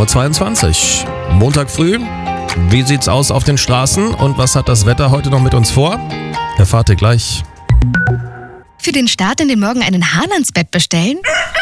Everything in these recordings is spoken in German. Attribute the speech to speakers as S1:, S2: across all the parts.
S1: 7.22 Uhr. Montag früh. Wie sieht's aus auf den Straßen und was hat das Wetter heute noch mit uns vor? Erfahrt ihr gleich.
S2: Für den Start in den Morgen einen Hahn ans Bett bestellen?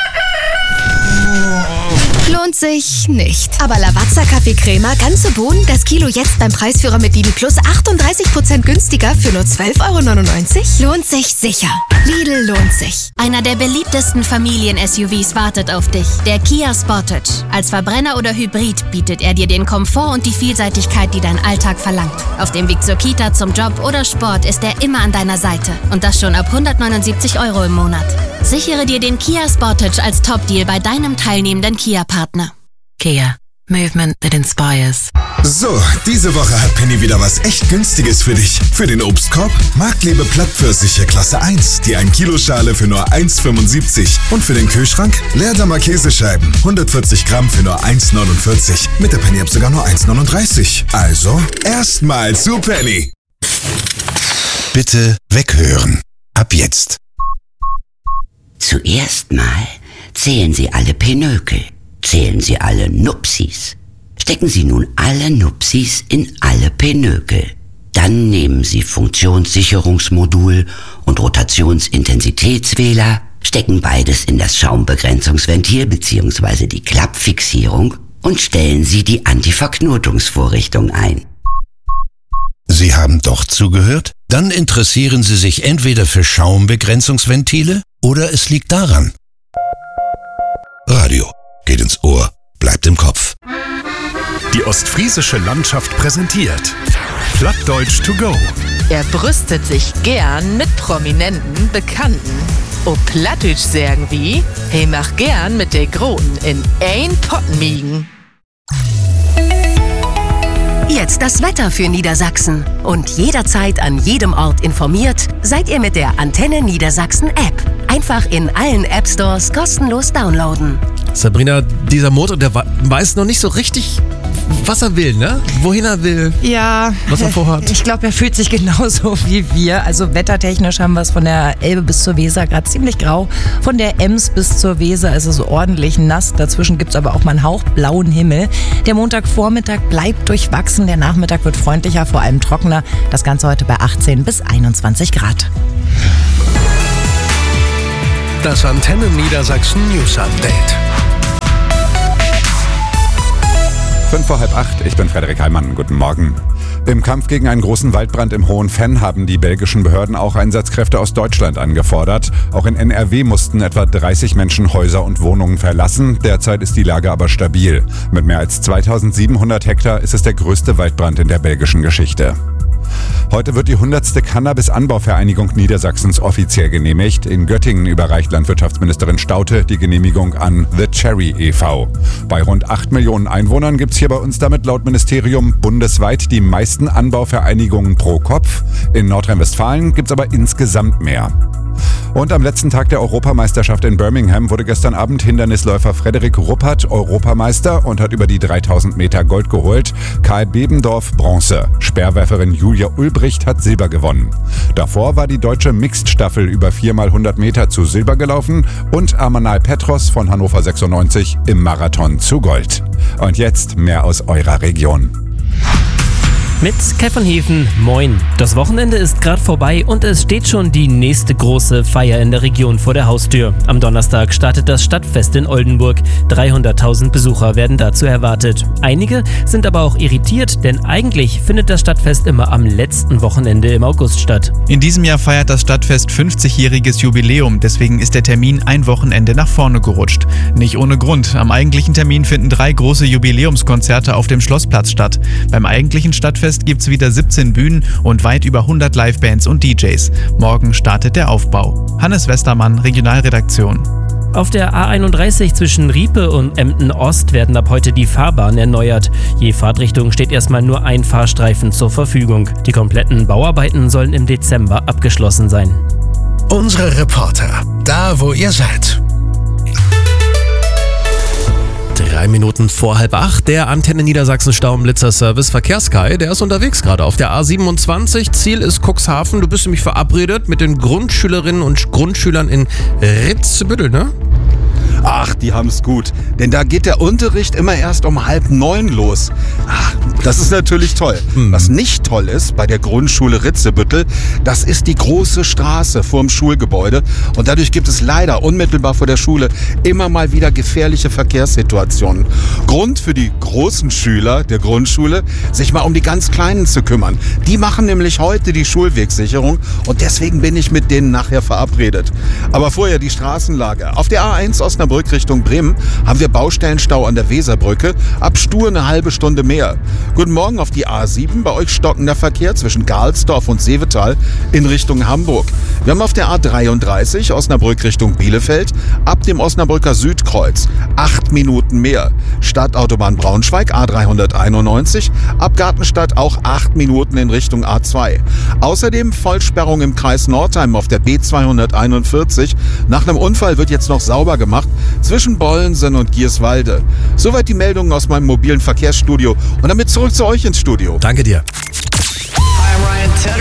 S2: Lohnt sich nicht. Aber Lavazza Kaffeecrema, ganze Bohnen, das Kilo jetzt beim Preisführer mit Lidl Plus 38% günstiger für nur 12,99 €? Lohnt sich sicher. Lidl lohnt sich.
S3: Einer der beliebtesten Familien-SUVs wartet auf dich. Der Kia Sportage. Als Verbrenner oder Hybrid bietet er dir den Komfort und die Vielseitigkeit, die dein Alltag verlangt. Auf dem Weg zur Kita, zum Job oder Sport ist er immer an deiner Seite. Und das schon ab 179 € im Monat. Sichere dir den Kia Sportage als Top-Deal bei deinem teilnehmenden Kia-Partner.
S4: Kia. Movement that inspires.
S5: So, diese Woche hat Penny wieder was echt Günstiges für dich. Für den Obstkorb Marktlebe Plattpfirsiche Klasse 1, die 1 Kilo Schale für nur 1,75. Und für den Kühlschrank Leerdammer Käsescheiben, 140 Gramm für nur 1,49. Mit der Penny-App sogar nur 1,39. Also, erstmal zu Penny.
S6: Bitte weghören. Ab jetzt.
S7: Zuerst mal zählen Sie alle Pinökel. Zählen Sie alle Nupsis. Stecken Sie nun alle Nupsis in alle Pinökel. Dann nehmen Sie Funktionssicherungsmodul und Rotationsintensitätswähler, stecken beides in das Schaumbegrenzungsventil bzw. die Klappfixierung und stellen Sie die Antiverknotungsvorrichtung ein.
S6: Sie haben doch zugehört? Dann interessieren Sie sich entweder für Schaumbegrenzungsventile oder es liegt daran. Radio. Geht ins Ohr, bleibt im Kopf.
S8: Die ostfriesische Landschaft präsentiert Plattdeutsch to go.
S9: Er brüstet sich gern mit prominenten Bekannten. O Plattdeutsch sagen wie, he mach gern mit der Groten in ein Pott miegen.
S10: Jetzt das Wetter für Niedersachsen. Und jederzeit an jedem Ort informiert, seid ihr mit der Antenne Niedersachsen App. Einfach in allen App Stores kostenlos downloaden.
S1: Sabrina, dieser Motor, der weiß noch nicht so richtig, was er will, ne? Wohin er will,
S11: ja,
S1: was er vorhat.
S11: Ich glaube, er fühlt sich genauso wie wir. Also wettertechnisch haben wir es von der Elbe bis zur Weser gerade ziemlich grau. Von der Ems bis zur Weser ist es so ordentlich nass. Dazwischen gibt es aber auch mal einen hauchblauen Himmel. Der Montagvormittag bleibt durchwachsen. Der Nachmittag wird freundlicher, vor allem trockener. Das Ganze heute bei 18 bis 21 Grad.
S8: Das Antenne Niedersachsen News Update.
S12: 7:55, ich bin Frederik Heimann. Guten Morgen. Im Kampf gegen einen großen Waldbrand im Hohen Venn haben die belgischen Behörden auch Einsatzkräfte aus Deutschland angefordert. Auch in NRW mussten etwa 30 Menschen Häuser und Wohnungen verlassen. Derzeit ist die Lage aber stabil. Mit mehr als 2700 Hektar ist es der größte Waldbrand in der belgischen Geschichte. Heute wird die 100. Cannabis-Anbauvereinigung Niedersachsens offiziell genehmigt. In Göttingen überreicht Landwirtschaftsministerin Staudte die Genehmigung an The Cherry e.V. Bei rund 8 Millionen Einwohnern gibt es hier bei uns damit laut Ministerium bundesweit die meisten Anbauvereinigungen pro Kopf. In Nordrhein-Westfalen gibt es aber insgesamt mehr. Und am letzten Tag der Europameisterschaft in Birmingham wurde gestern Abend Hindernisläufer Frederik Ruppert Europameister und hat über die 3000 Meter Gold geholt. Karl Bebendorf Bronze. Speerwerferin Julia Ulbricht hat Silber gewonnen. Davor war die deutsche Mixed-Staffel über 4x100 Meter zu Silber gelaufen und Amanal Petros von Hannover 96 im Marathon zu Gold. Und jetzt mehr aus eurer Region.
S13: Mit Kai von Hefen, moin. Das Wochenende ist gerade vorbei und es steht schon die nächste große Feier in der Region vor der Haustür. Am Donnerstag startet das Stadtfest in Oldenburg. 300.000 Besucher werden dazu erwartet. Einige sind aber auch irritiert, denn eigentlich findet das Stadtfest immer am letzten Wochenende im August statt.
S14: In diesem Jahr feiert das Stadtfest 50-jähriges Jubiläum, deswegen ist der Termin ein Wochenende nach vorne gerutscht. Nicht ohne Grund. Am eigentlichen Termin finden 3 große Jubiläumskonzerte auf dem Schlossplatz statt. Beim eigentlichen Stadtfest gibt es wieder 17 Bühnen und weit über 100 Livebands und DJs. Morgen startet der Aufbau. Hannes Westermann, Regionalredaktion.
S13: Auf der A31 zwischen Riepe und Emden Ost werden ab heute die Fahrbahnen erneuert. Je Fahrtrichtung steht erstmal nur ein Fahrstreifen zur Verfügung. Die kompletten Bauarbeiten sollen im Dezember abgeschlossen sein.
S8: Unsere Reporter, da wo ihr seid.
S1: 3 Minuten vor 7:30, der Antenne Niedersachsen Stauenblitzer-Service Verkehrskai, der ist unterwegs gerade auf der A27. Ziel ist Cuxhaven. Du bist nämlich verabredet mit den Grundschülerinnen und Grundschülern in Ritzebüttel, ne?
S15: Ach, die haben's gut. Denn da geht der Unterricht immer erst um 8:30 los. Ach, das ist natürlich toll. Was nicht toll ist bei der Grundschule Ritzebüttel, das ist die große Straße vorm Schulgebäude. Und dadurch gibt es leider unmittelbar vor der Schule immer mal wieder gefährliche Verkehrssituationen. Grund für die großen Schüler der Grundschule, sich mal um die ganz Kleinen zu kümmern. Die machen nämlich heute die Schulwegsicherung und deswegen bin ich mit denen nachher verabredet. Aber vorher die Straßenlage. Auf der A1 Osnabrück Richtung Bremen haben wir Baustellenstau an der Weserbrücke. Ab Stur eine halbe Stunde mehr. Guten Morgen auf die A7. Bei euch stockender Verkehr zwischen Garlsdorf und Seevetal in Richtung Hamburg. Wir haben auf der A33 Osnabrück Richtung Bielefeld ab dem Osnabrücker Südkreuz 8 Minuten mehr. Stadtautobahn Braunschweig A391 ab Gartenstadt auch 8 Minuten in Richtung A2. Außerdem Vollsperrung im Kreis Nordheim auf der B241. Nach einem Unfall wird jetzt noch sauber gemacht zwischen Bollensen und Gierswalde. Soweit die Meldungen aus meinem mobilen Verkehrsstudio und damit zurück zu euch ins Studio.
S1: Danke dir.
S16: Hi, I'm Ryan Tedder.